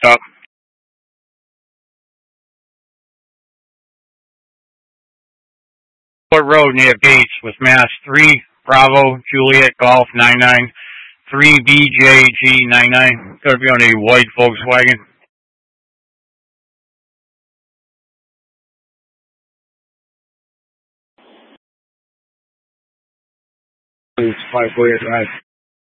Up. Port Road near Gates with Mass 3 Bravo Juliet Golf 99 3 BJG 99. Going to be on a white Volkswagen. It's 5 Drive.